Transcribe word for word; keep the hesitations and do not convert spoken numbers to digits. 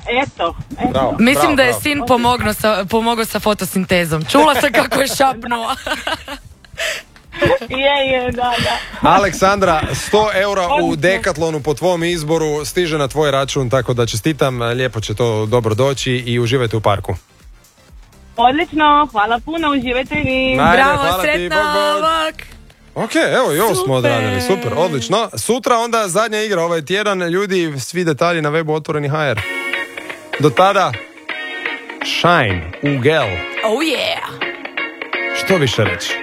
Eto, eto. Bravo, Mislim bravo, da je bravo. sin pomognuo sa, pomogao sa fotosintezom. Čula sam kako je šapnuo. Je, je, da, da. Aleksandra, sto eura u Decathlonu po tvom izboru stiže na tvoj račun, tako da čestitam, lijepo će to dobro doći i uživajte u parku. Odlično, hvala puno, uživajte vi. Ajde, Bravo, hvala ti, sretno, bog, bog. bok. Ok, evo i ovo smo Super. odradili, super, odlično. Sutra onda zadnja igra ovaj tjedan, ljudi, svi detalji na webu otvoreni ha er. Do tada, Shine, Ugel, Oh yeah. što više reći.